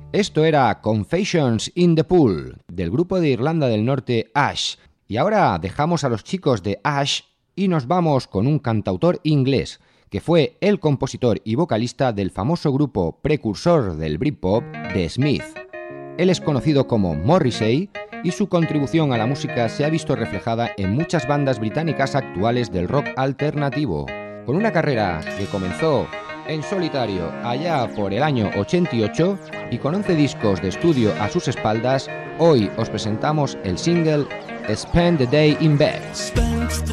Esto era Confessions in the Pool, del grupo de Irlanda del Norte Ash. Y ahora dejamos a los chicos de Ash y nos vamos con un cantautor inglés, que fue el compositor y vocalista del famoso grupo precursor del Britpop, The Smiths. Él es conocido como Morrissey y su contribución a la música se ha visto reflejada en muchas bandas británicas actuales del rock alternativo. Con una carrera que comenzó en solitario allá por el año 88 y con 11 discos de estudio a sus espaldas, hoy os presentamos el single Spend the Day in Bed.